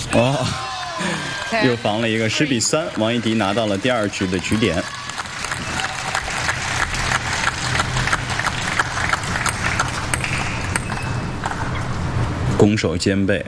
哦，又防了一个10比3，王艺迪拿到了第2局的局点。攻守兼备。